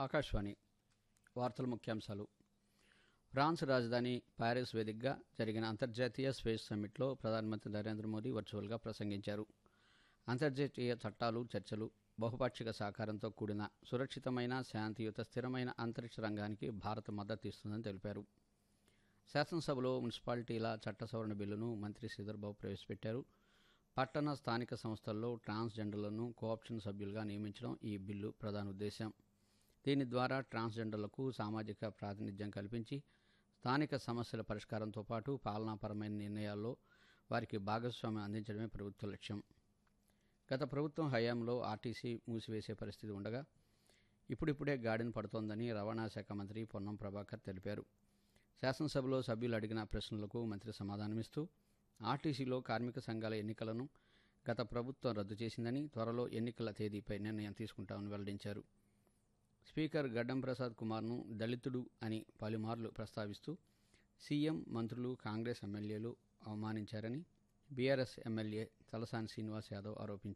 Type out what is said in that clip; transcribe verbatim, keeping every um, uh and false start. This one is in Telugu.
ఆకాశవాణి వార్తల ముఖ్యాంశాలు. ఫ్రాన్స్ రాజధాని ప్యారిస్ వేదికగా జరిగిన అంతర్జాతీయ స్పేస్ సమ్మిట్లో ప్రధానమంత్రి నరేంద్ర మోదీ వర్చువల్గా ప్రసంగించారు. అంతర్జాతీయ చట్టాలు, చర్చలు, బహుపాక్షిక సహకారంతో కూడిన సురక్షితమైన, శాంతియుత, స్థిరమైన అంతరిక్ష రంగానికి భారత్ మద్దతు ఇస్తుందని తెలిపారు. శాసనసభలో మున్సిపాలిటీల చట్ట సవరణ బిల్లును మంత్రి శ్రీధర్బాబు ప్రవేశపెట్టారు. పట్టణ, స్థానిక సంస్థల్లో ట్రాన్స్జెండర్లను కోఆప్షన్ సభ్యులుగా నియమించడం ఈ బిల్లు ప్రధాన ఉద్దేశం. దీని ద్వారా ట్రాన్స్జెండర్లకు సామాజిక ప్రాతినిధ్యం కల్పించి స్థానిక సమస్యల పరిష్కారంతో పాటు పాలనాపరమైన నిర్ణయాల్లో వారికి భాగస్వామ్యం అందించడమే ప్రభుత్వ లక్ష్యం. గత ప్రభుత్వం హయాంలో ఆర్టీసీ మూసివేసే పరిస్థితి ఉండగా ఇప్పుడిప్పుడే గాడిన పడుతోందని రవాణా శాఖ మంత్రి పొన్నం ప్రభాకర్ తెలిపారు. శాసనసభలో సభ్యులు అడిగిన ప్రశ్నలకు మంత్రి సమాధానమిస్తూ ఆర్టీసీలో కార్మిక సంఘాల ఎన్నికలను గత ప్రభుత్వం రద్దు చేసిందని, త్వరలో ఎన్నికల తేదీపై నిర్ణయం తీసుకుంటామని వెల్లడించారు. స్పీకర్ గడ్డం ప్రసాద్ కుమార్ను దళితుడు అని పలుమార్లు ప్రస్తావిస్తూ సీఎం, మంత్రులు, కాంగ్రెస్ ఎమ్మెల్యేలు అవమానించారని బీఆర్ఎస్ ఎమ్మెల్యే తలసాని శ్రీనివాస్ యాదవ్ ఆరోపించారు.